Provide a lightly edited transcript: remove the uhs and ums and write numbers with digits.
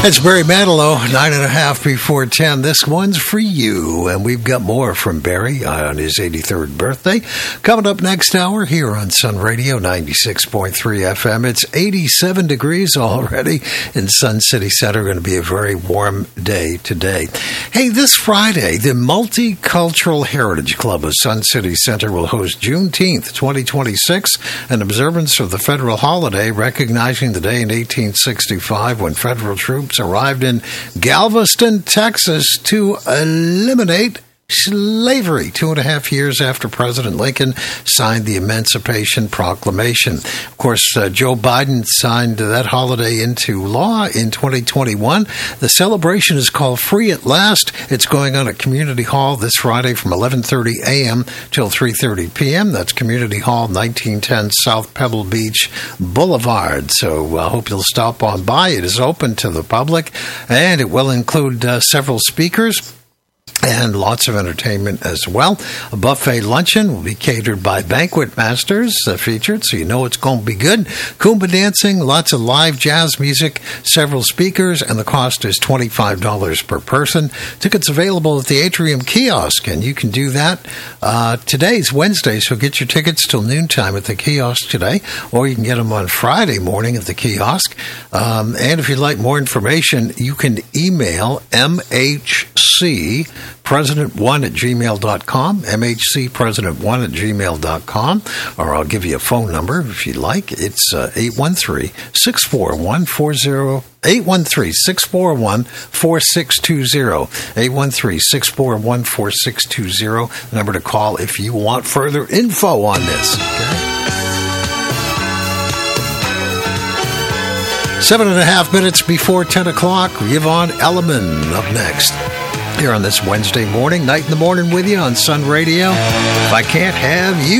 It's Barry Manilow, 9.5 before 10. This one's for you. And we've got more from Barry on his 83rd birthday. Coming up next hour here on Sun Radio 96.3 FM. It's 87 degrees already in Sun City Center. Going to be a very warm day today. Hey, this Friday, the Multicultural Heritage Club of Sun City Center will host Juneteenth 2026, an observance of the federal holiday recognizing the day in 1865 when federal troops arrived in Galveston, Texas to eliminate slavery 2.5 years after President Lincoln signed the Emancipation Proclamation. Of course, Joe Biden signed that holiday into law in 2021. The celebration is called Free at Last. It's going on at Community Hall this Friday from 11:30 a.m. till 3:30 p.m. That's Community Hall, 1910 South Pebble Beach Boulevard. So I hope you'll stop on by. It is open to the public, and it will include several speakers and lots of entertainment as well. A buffet luncheon will be catered by Banquet Masters featured, so you know it's going to be good. Kumba dancing, lots of live jazz music, several speakers, and the cost is $25 per person. Tickets available at the Atrium Kiosk, and you can do that. Today's Wednesday, so get your tickets till noontime at the kiosk today, or you can get them on Friday morning at the kiosk. And if you'd like more information, you can email MHC President1@gmail.com, MHCPresident1@gmail.com, or I'll give you a phone number if you'd like. It's 813-641-4620, 813-641-4620, 813-641-4620, the number to call if you want further info on this. Okay? 7.5 minutes before 10 o'clock, Yvonne Elliman up next. Here on this Wednesday morning, Night in the Morning with you on Sun Radio. If I can't have you.